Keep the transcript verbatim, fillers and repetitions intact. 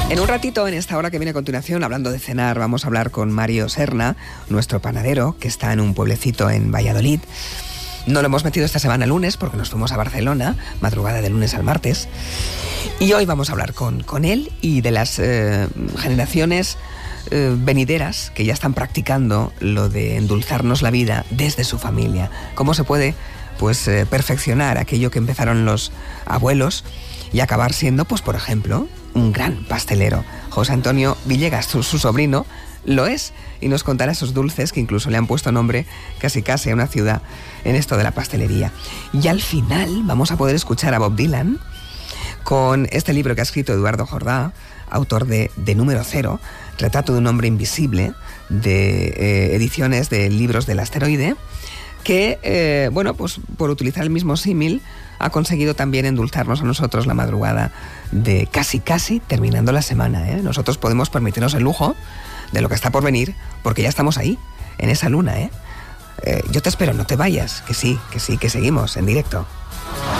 En un ratito, en esta hora que viene a continuación, hablando de cenar, vamos a hablar con Mario Serna, nuestro panadero, que está en un pueblecito en Valladolid. No lo hemos metido esta semana lunes porque nos fuimos a Barcelona, madrugada de lunes al martes. Y hoy vamos a hablar con, con él y de las eh, generaciones eh, venideras que ya están practicando lo de endulzarnos la vida desde su familia. ¿Cómo se puede pues, eh, perfeccionar aquello que empezaron los abuelos y acabar siendo, pues por ejemplo, un gran pastelero? José Antonio Villegas, su, su sobrino, lo es, y nos contará esos dulces que incluso le han puesto nombre casi casi a una ciudad en esto de la pastelería. Y al final vamos a poder escuchar a Bob Dylan con este libro que ha escrito Eduardo Jordá, autor de, de Número Cero, Retrato de un hombre invisible, de eh, ediciones de Libros del Asteroide, que, eh, bueno, pues por utilizar el mismo símil, ha conseguido también endulzarnos a nosotros la madrugada de casi casi terminando la semana, ¿eh? Nosotros podemos permitirnos el lujo de lo que está por venir, porque ya estamos ahí, en esa luna, ¿eh? Eh, yo te espero, no te vayas, que sí, que sí, que seguimos en directo.